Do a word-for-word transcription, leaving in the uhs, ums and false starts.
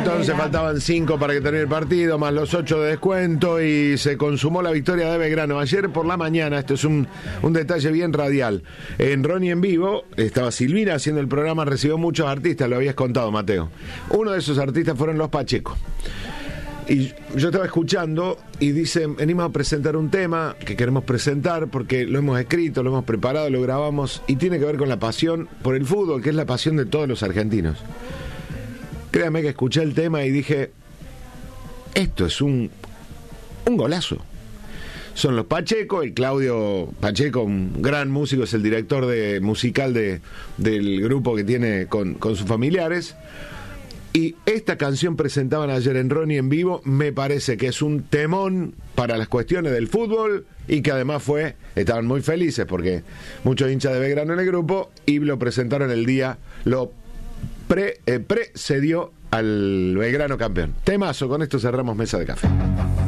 Entonces faltaban cinco para que termine el partido, más los ocho de descuento, y se consumó la victoria de Belgrano. Ayer por la mañana, esto es un, un detalle bien radial, en Ronnie en vivo, estaba Silvina haciendo el programa, recibió muchos artistas, lo habías contado, Mateo. Uno de esos artistas fueron los Pacheco. Y yo estaba escuchando y dicen, venimos a presentar un tema que queremos presentar porque lo hemos escrito, lo hemos preparado, lo grabamos, y tiene que ver con la pasión por el fútbol, que es la pasión de todos los argentinos. Créame que escuché el tema y dije, esto es un, un golazo. Son los Pacheco, el Claudio Pacheco, un gran músico, es el director de, musical de, del grupo que tiene con, con sus familiares. Y esta canción presentaban ayer en Ronnie en vivo, me parece que es un temón para las cuestiones del fútbol, y que además fue, estaban muy felices porque muchos hinchas de Belgrano en el grupo, y lo presentaron el día, lo pre, eh, precedió al Belgrano campeón. Temazo, con esto cerramos Mesa de Café.